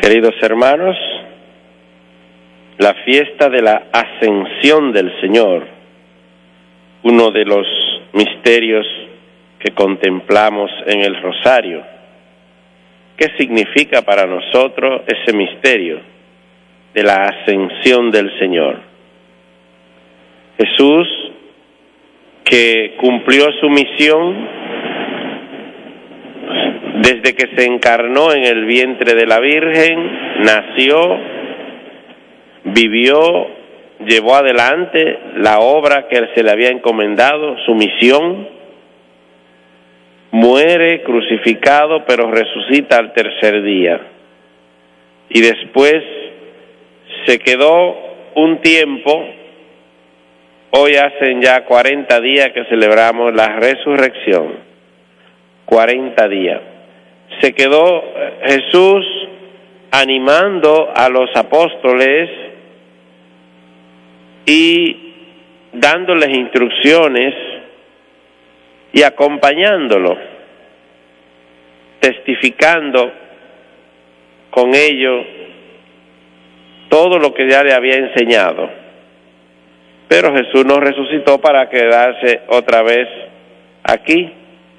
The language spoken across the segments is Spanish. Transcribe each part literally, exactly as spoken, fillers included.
Queridos hermanos, la fiesta de la Ascensión del Señor, uno de los misterios que contemplamos en el Rosario. ¿Qué significa para nosotros ese misterio de la Ascensión del Señor? Jesús, que cumplió su misión desde que se encarnó en el vientre de la Virgen, nació, vivió, llevó adelante la obra que se le había encomendado, su misión, muere crucificado, pero resucita al tercer día. Y después se quedó un tiempo, hoy hacen ya cuarenta días que celebramos la resurrección, cuarenta días. Se quedó Jesús animando a los apóstoles y dándoles instrucciones y acompañándolo, testificando con ellos todo lo que ya le había enseñado. Pero Jesús no resucitó para quedarse otra vez aquí.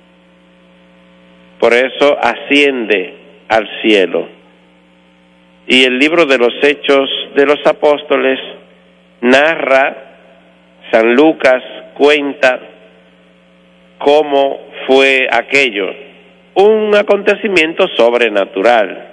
Por eso asciende al cielo. Y el libro de los Hechos de los Apóstoles narra, San Lucas cuenta cómo fue aquello, un acontecimiento sobrenatural.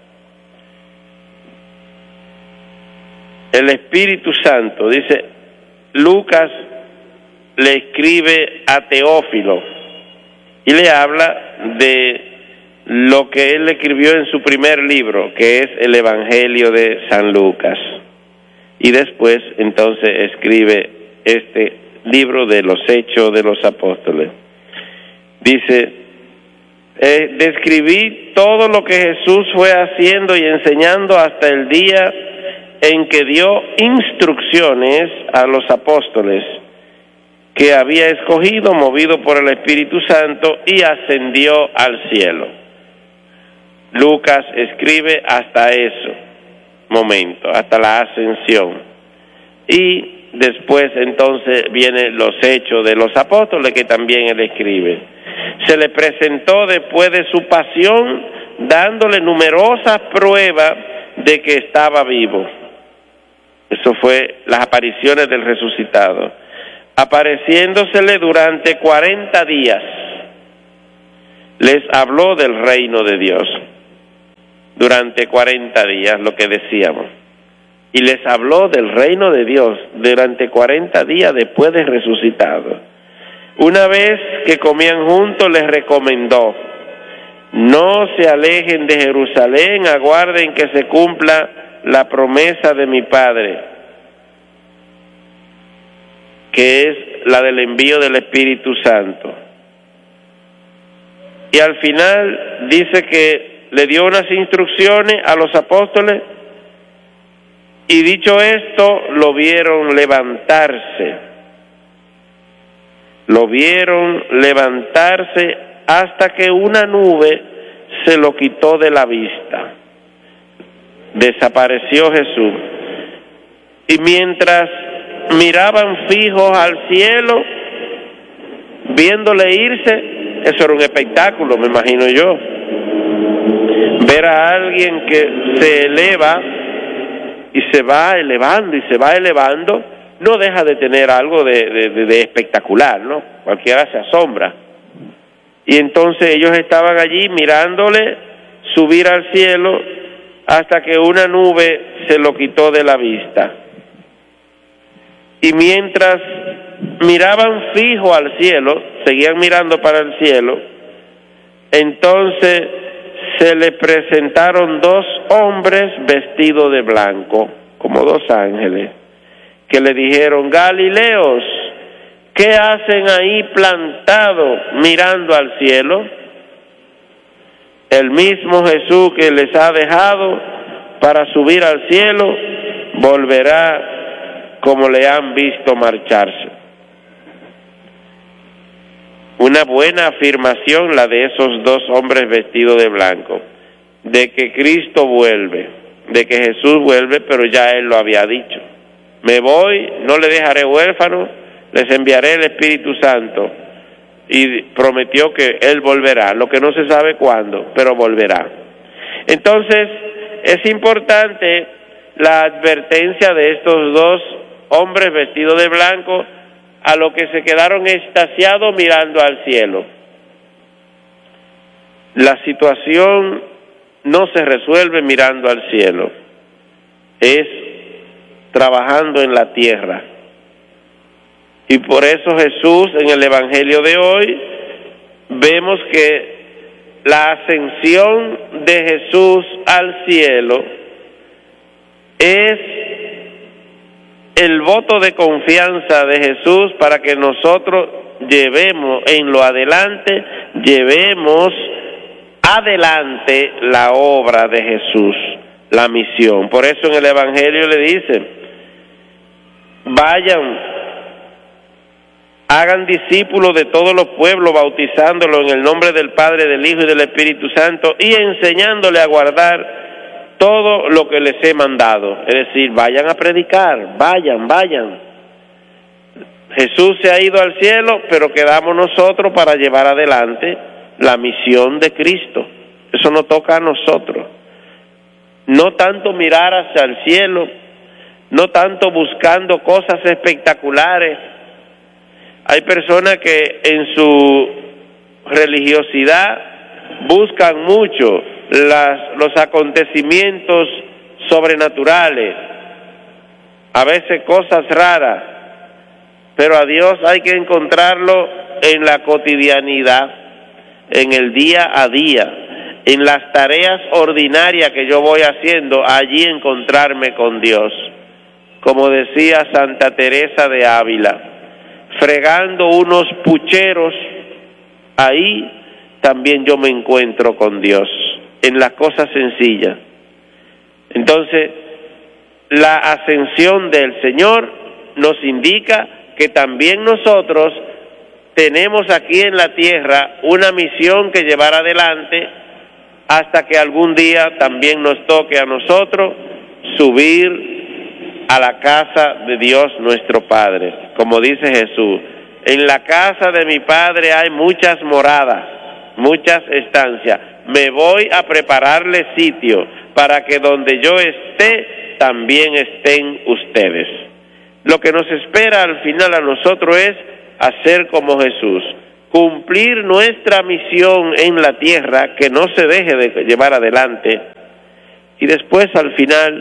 El Espíritu Santo, dice, Lucas le escribe a Teófilo y le habla de lo que él escribió en su primer libro, que es el Evangelio de San Lucas. Y después, entonces, escribe este libro de los Hechos de los Apóstoles. Dice, eh, describí todo lo que Jesús fue haciendo y enseñando hasta el día en que dio instrucciones a los apóstoles que había escogido, movido por el Espíritu Santo, y ascendió al cielo. Lucas escribe hasta eso momento, hasta la ascensión. Y después entonces vienen los Hechos de los Apóstoles, que también él escribe. Se le presentó después de su pasión, dándole numerosas pruebas de que estaba vivo. Eso fue las apariciones del resucitado. Apareciéndosele durante cuarenta días, les habló del reino de Dios. Durante cuarenta días, lo que decíamos. Y les habló del reino de Dios durante cuarenta días después de resucitado. Una vez que comían juntos, les recomendó: no se alejen de Jerusalén, aguarden que se cumpla la promesa de mi Padre, que es la del envío del Espíritu Santo. Y al final dice que le dio unas instrucciones a los apóstoles, y dicho esto, lo vieron levantarse. Lo vieron levantarse hasta que una nube se lo quitó de la vista. Desapareció Jesús. Y mientras miraban fijos al cielo, viéndole irse, eso era un espectáculo, me imagino yo. Ver a alguien que se eleva y se va elevando y se va elevando, no deja de tener algo de, de, de espectacular, ¿no? Cualquiera se asombra. Y entonces ellos estaban allí mirándole subir al cielo hasta que una nube se lo quitó de la vista. Y mientras miraban fijo al cielo, seguían mirando para el cielo, entonces se le presentaron dos hombres vestidos de blanco, como dos ángeles, que le dijeron: Galileos, ¿qué hacen ahí plantados mirando al cielo? El mismo Jesús que les ha dejado para subir al cielo, volverá como le han visto marcharse. Una buena afirmación la de esos dos hombres vestidos de blanco. de que Cristo vuelve, de que Jesús vuelve, pero ya Él lo había dicho. Me voy, no le dejaré huérfanos, les enviaré el Espíritu Santo. Y prometió que Él volverá, lo que no se sabe cuándo, pero volverá. Entonces, es importante la advertencia de estos dos hombres vestidos de blanco, a los que se quedaron extasiados mirando al cielo. La situación no se resuelve mirando al cielo, es trabajando en la tierra. Y por eso Jesús, en el Evangelio de hoy, vemos que la ascensión de Jesús al cielo es el voto de confianza de Jesús para que nosotros llevemos en lo adelante, llevemos adelante la obra de Jesús, la misión. Por eso en el Evangelio le dice, vayan, hagan discípulos de todos los pueblos, bautizándolos en el nombre del Padre, del Hijo y del Espíritu Santo, y enseñándole a guardar todo lo que les he mandado. Es decir, vayan a predicar, vayan, vayan. Jesús se ha ido al cielo, pero quedamos nosotros para llevar adelante la misión de Cristo. Eso nos toca a nosotros. No tanto mirar hacia el cielo, no tanto buscando cosas espectaculares. Hay personas que en su religiosidad buscan mucho las, los acontecimientos sobrenaturales, a veces cosas raras, pero a Dios hay que encontrarlo en la cotidianidad, en el día a día, en las tareas ordinarias que yo voy haciendo, allí encontrarme con Dios. Como decía Santa Teresa de Ávila, fregando unos pucheros, ahí también yo me encuentro con Dios, en las cosas sencillas. Entonces, la ascensión del Señor nos indica que también nosotros tenemos aquí en la tierra una misión que llevar adelante hasta que algún día también nos toque a nosotros subir a la casa de Dios nuestro Padre. Como dice Jesús, en la casa de mi Padre hay muchas moradas, muchas estancias. Me voy a prepararle sitio para que donde yo esté, también estén ustedes. Lo que nos espera al final a nosotros es hacer como Jesús, cumplir nuestra misión en la tierra, que no se deje de llevar adelante, y después al final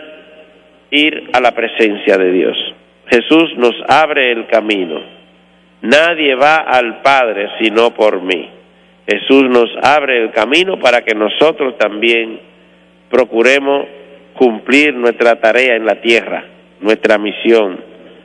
ir a la presencia de Dios. Jesús nos abre el camino. Nadie va al Padre sino por mí. Jesús nos abre el camino para que nosotros también procuremos cumplir nuestra tarea en la tierra, nuestra misión,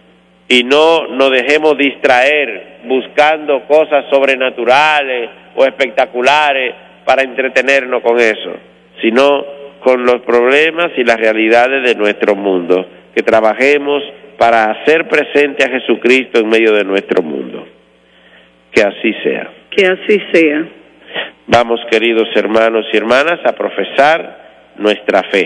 y no nos dejemos distraer buscando cosas sobrenaturales o espectaculares para entretenernos con eso, sino con los problemas y las realidades de nuestro mundo, que trabajemos para hacer presente a Jesucristo en medio de nuestro mundo. Que así sea. Que así sea. Vamos, queridos hermanos y hermanas, a profesar nuestra fe.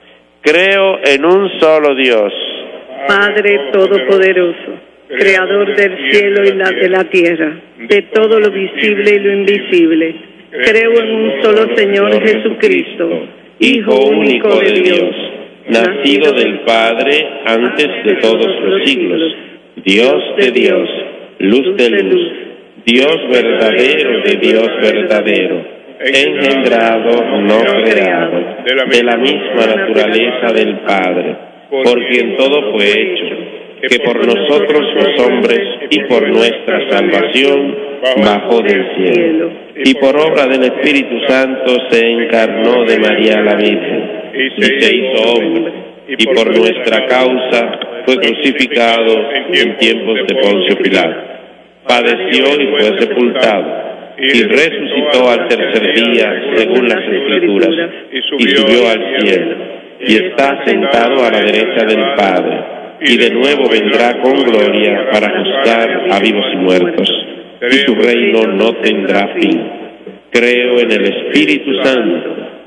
Creo en un solo Dios, Padre Todopoderoso, Creador del cielo y la de la tierra, de todo lo visible y lo invisible. Creo en un solo Señor Jesucristo, Hijo único de Dios, nacido del Padre antes de todos los siglos, Dios de Dios, luz de luz, Dios verdadero de Dios verdadero, engendrado, no creado, de la misma naturaleza del Padre, por quien todo fue hecho, que por nosotros los hombres y por nuestra salvación bajó del cielo, y por obra del Espíritu Santo se encarnó de María la Virgen, y se hizo hombre, y por nuestra causa fue crucificado en tiempos de Poncio Pilato, padeció y fue sepultado, y resucitó al tercer día según las Escrituras, y subió al cielo, y está sentado a la derecha del Padre, y de nuevo vendrá con gloria para juzgar a vivos y muertos, y su reino no tendrá fin. Creo en el Espíritu Santo,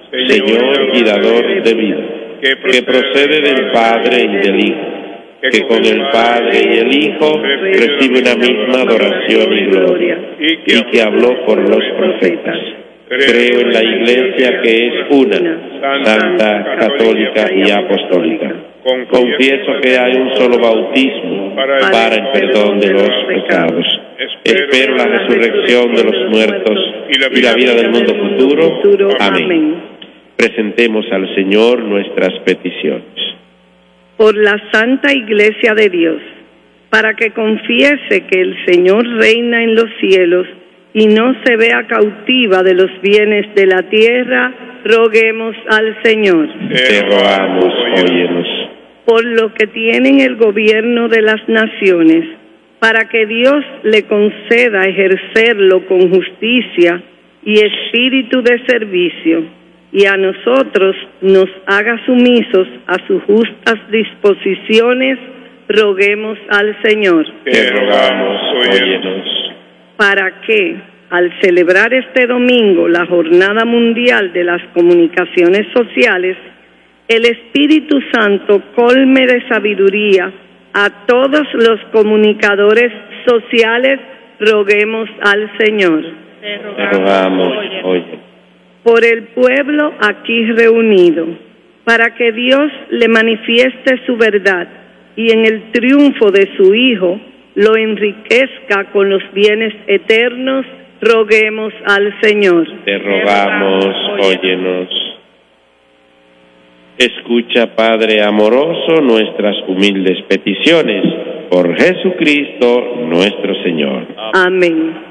Señor y dador de vida, que procede del Padre y del Hijo, que con el Padre y el Hijo recibe una misma adoración y gloria, y que habló por los profetas. Creo en la Iglesia que es una, santa, católica y apostólica. Confieso que hay un solo bautismo para el perdón de los pecados. Espero la resurrección de los muertos y la vida del mundo futuro. Amén. Presentemos al Señor nuestras peticiones. Por la Santa Iglesia de Dios, para que confiese que el Señor reina en los cielos y no se vea cautiva de los bienes de la tierra, roguemos al Señor. Te rogamos, óyenos. Por lo que tienen el gobierno de las naciones, para que Dios le conceda ejercerlo con justicia y espíritu de servicio, y a nosotros nos haga sumisos a sus justas disposiciones, roguemos al Señor. Te rogamos, óyenos. Para que, al celebrar este domingo la Jornada Mundial de las Comunicaciones Sociales, el Espíritu Santo colme de sabiduría a todos los comunicadores sociales, roguemos al Señor. Te rogamos, óyenos. Por el pueblo aquí reunido, para que Dios le manifieste su verdad y en el triunfo de su Hijo lo enriquezca con los bienes eternos, roguemos al Señor. Te rogamos, óyenos. Escucha, Padre amoroso, nuestras humildes peticiones, por Jesucristo nuestro Señor. Amén.